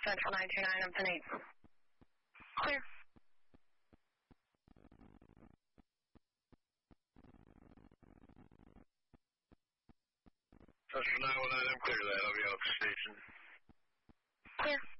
Central 929 up to 8. Clear. Central 919, I'm clear that. I'll be out of the station. Clear.